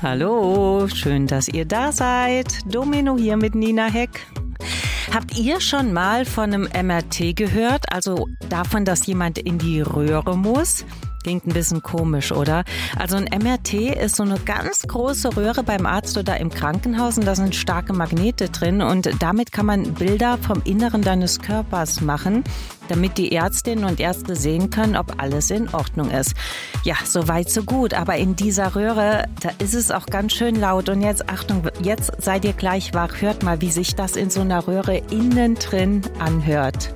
Hallo, schön, dass ihr da seid. Domino hier mit Nina Heck. Habt ihr schon mal von einem MRT gehört? Also davon, dass jemand in die Röhre muss? Klingt ein bisschen komisch, oder? Also ein MRT ist so eine ganz große Röhre beim Arzt oder im Krankenhaus und da sind starke Magnete drin und damit kann man Bilder vom Inneren deines Körpers machen, damit die Ärztinnen und Ärzte sehen können, ob alles in Ordnung ist. Ja, so weit, so gut. Aber in dieser Röhre, da ist es auch ganz schön laut. Und jetzt, Achtung, jetzt seid ihr gleich wach. Hört mal, wie sich das in so einer Röhre innen drin anhört.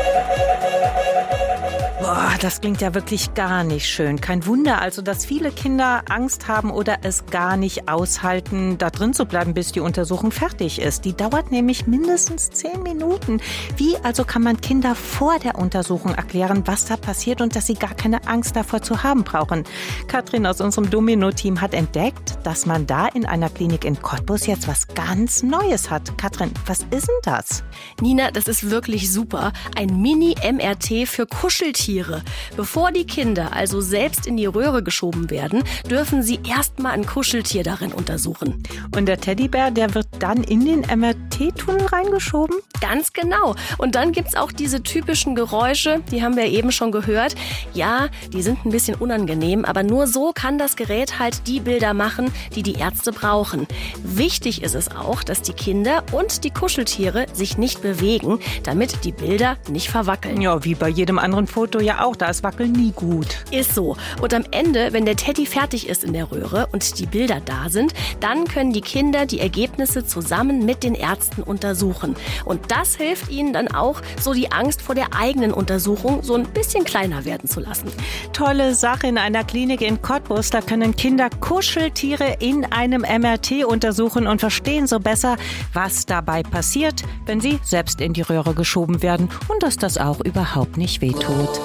Boah, das klingt ja wirklich gar nicht schön. Kein Wunder also, dass viele Kinder Angst haben oder es gar nicht aushalten, da drin zu bleiben, bis die Untersuchung fertig ist. Die dauert nämlich mindestens 10 Minuten. Wie also kann man Kinder vor der Untersuchung erklären, was da passiert und dass sie gar keine Angst davor zu haben brauchen? Katrin aus unserem Domino-Team hat entdeckt, dass man da in einer Klinik in Cottbus jetzt was ganz Neues hat. Katrin, was ist denn das? Nina, das ist wirklich super. Ein Mini-MRT für Kuscheltiere. Bevor die Kinder also selbst in die Röhre geschoben werden, dürfen sie erstmal ein Kuscheltier darin untersuchen. Und der Teddybär, der wird dann in den MRT-Tunnel reingeschoben? Ganz genau. Und dann gibt's auch diese typischen Geräusche, die haben wir eben schon gehört. Ja, die sind ein bisschen unangenehm, aber nur so kann das Gerät halt die Bilder machen, die die Ärzte brauchen. Wichtig ist es auch, dass die Kinder und die Kuscheltiere sich nicht bewegen, damit die Bilder nicht verwackeln. Ja, wie bei jedem anderen Foto ja auch, da ist Wackeln nie gut. Ist so. Und am Ende, wenn der Teddy fertig ist in der Röhre und die Bilder da sind, dann können die Kinder die Ergebnisse zusammen mit den Ärzten untersuchen. Und das hilft ihnen dann auch, so die Angst vor der eigenen Untersuchung so ein bisschen kleiner werden zu lassen. Tolle Sache in einer Klinik in Cottbus. Da können Kinder Kuscheltiere in einem MRT untersuchen und verstehen so besser, was dabei passiert, wenn sie selbst in die Röhre geschoben werden und dass das auch überhaupt nicht wehtut.